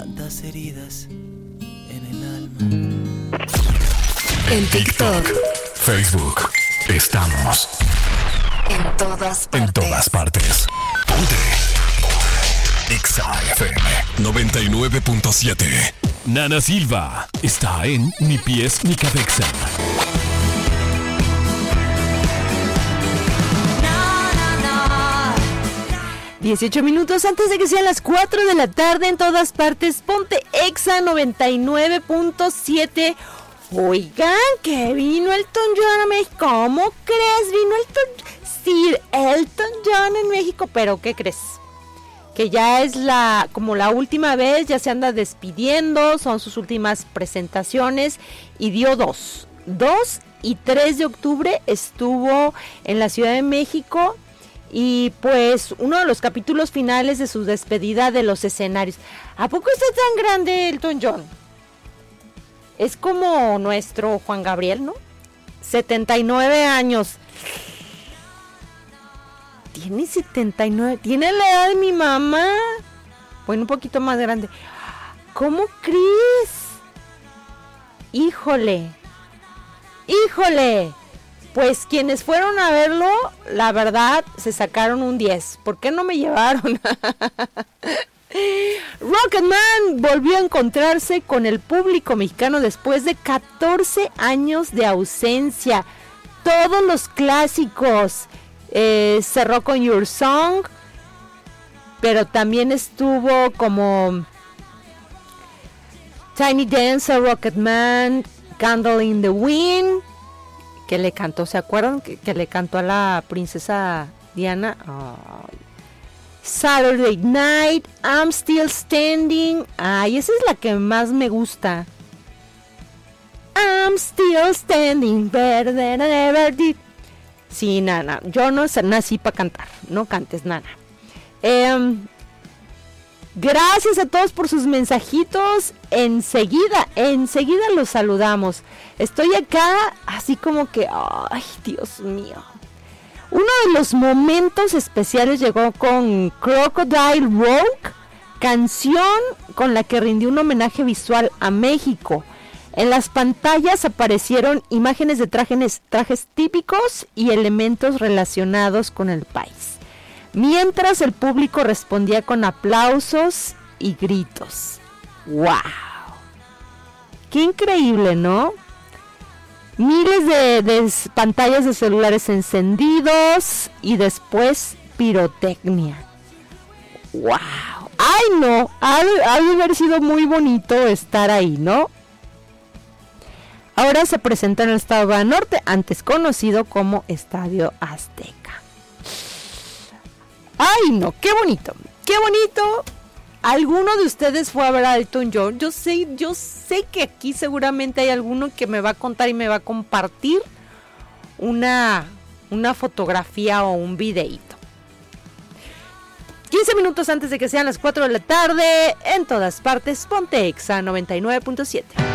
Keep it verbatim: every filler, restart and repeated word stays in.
tantas heridas en el alma. En TikTok, Facebook, estamos en todas partes. En todas partes. Ponte Exa F M noventa y nueve punto siete. Nana Silva está en Ni Pies Ni Cabeza. dieciocho minutos antes de que sean las cuatro de la tarde en todas partes. Ponte Exa noventa y nueve punto siete. Oigan, que vino Elton John a México. ¿Cómo crees? Vino Elton Sir Elton John en México. Pero ¿qué crees? Que ya es la como la última vez, ya se anda despidiendo, son sus últimas presentaciones y dio dos. dos y tres de octubre estuvo en la Ciudad de México. Y pues uno de los capítulos finales de su despedida de los escenarios. ¿A poco está tan grande Elton John? Es como nuestro Juan Gabriel, ¿no? setenta y nueve años. Tiene setenta y nueve. Tiene la edad de mi mamá. Bueno, un poquito más grande. ¿Cómo crees? Híjole. Híjole. Pues quienes fueron a verlo, la verdad, se sacaron un diez. ¿Por qué no me llevaron? Rocketman volvió a encontrarse con el público mexicano después de catorce años de ausencia. Todos los clásicos. Eh, cerró con Your Song, pero también estuvo como Tiny Dancer, Rocketman, Candle in the Wind, que le cantó, ¿se acuerdan? Que, que le cantó a la princesa Diana. Oh. Saturday Night, I'm Still Standing. Ay, esa es la que más me gusta. I'm still standing better than I ever did. Sí, Nana, yo no nací para cantar, no cantes, Nana. Eh, gracias a todos por sus mensajitos. Enseguida, enseguida los saludamos. Estoy acá así como que, ay, Dios mío. Uno de los momentos especiales llegó con Crocodile Rock, canción con la que rindió un homenaje visual a México. En las pantallas aparecieron imágenes de trajes, trajes típicos y elementos relacionados con el país, mientras el público respondía con aplausos y gritos. ¡Wow! ¡Qué increíble!, ¿no? Miles de, de pantallas de celulares encendidos y después pirotecnia. ¡Wow! ¡Ay, no! Ha, ha de haber sido muy bonito estar ahí, ¿no? Ahora se presenta en el Estado de Norte, antes conocido como Estadio Azteca. ¡Ay, no! ¡Qué bonito! ¡Qué bonito! ¿Alguno de ustedes fue a ver a Elton John? Yo sé, yo sé que aquí seguramente hay alguno que me va a contar y me va a compartir una, una fotografía o un videíto. quince minutos antes de que sean las cuatro de la tarde, en todas partes, ponte Exa noventa y nueve punto siete.